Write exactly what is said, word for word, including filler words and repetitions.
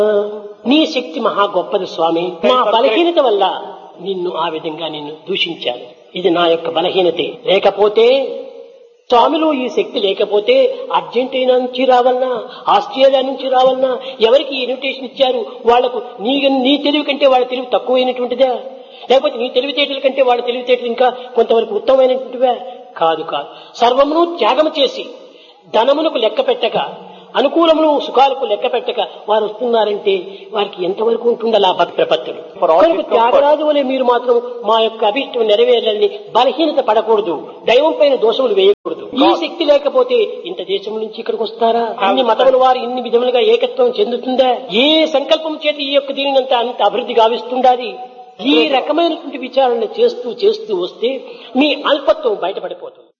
నీ శక్తి మహా గొప్పది స్వామి, మా బలహీనత వల్ల నిన్ను ఆ విధంగా నిన్ను దూషించాను. ఇది నా యొక్క బలహీనతే. లేకపోతే స్వామిలో ఈ శక్తి లేకపోతే అర్జెంటీనా నుంచి రావాలన్నా, ఆస్ట్రేలియా నుంచి రావాలన్నా, ఎవరికి ఇన్విటేషన్ ఇచ్చారు వాళ్లకు నీ నీ తెలివి కంటే వాళ్ళ తెలివి తక్కువైనటువంటిదా? లేకపోతే నీ తెలివితేటల కంటే వాళ్ళ తెలివితేటలు ఇంకా కొంతవరకు ఉత్తమమైనటువంటివా? కాదు కాదు. సర్వమును త్యాగం చేసి ధనమునకు లెక్క పెట్టక, అనుకూలమును సుఖాలకు లెక్క పెట్టక వారు వస్తున్నారంటే వారికి ఎంతవరకు ఉంటుందా భక్తి ప్రపత్తులు. కనుక త్యాగరాజు వలె మీరు మాత్రం మా యొక్క అభిష్టం నెరవేరాలని బలహీనత పడకూడదు, దైవం పైన దోషములు వేయకూడదు. ఈ శక్తి లేకపోతే ఇంత దేశం నుంచి ఇక్కడికి వస్తారా? ఇన్ని మతముల వారు ఇన్ని విధములుగా ఏకత్వం చెందుతుందా? ఏ సంకల్పం చేత ఈ యొక్క దీనిని అంత అంత అభివృద్ధి గావిస్తుండాలి? ఈ రకమైనటువంటి విచారణ చేస్తూ చేస్తూ వస్తే మీ అల్పత్వం బయటపడిపోతుంది.